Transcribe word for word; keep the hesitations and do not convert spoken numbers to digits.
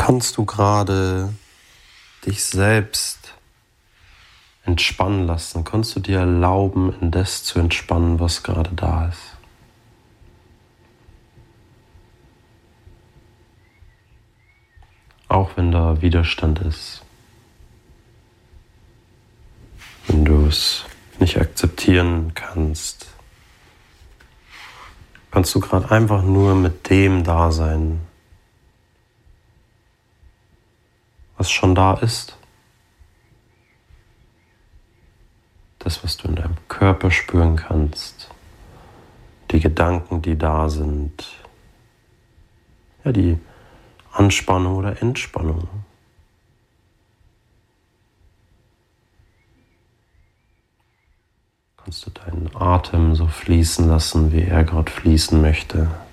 Kannst du gerade dich selbst entspannen lassen? Kannst du dir erlauben, in das zu entspannen, was gerade da ist? Auch wenn da Widerstand ist. Wenn du es nicht akzeptieren kannst, kannst du gerade einfach nur mit dem da sein, was schon da ist. Das, was du in deinem Körper spüren kannst, die Gedanken, die da sind, ja, die Anspannung oder Entspannung. Kannst du deinen Atem so fließen lassen, wie er gerade fließen möchte.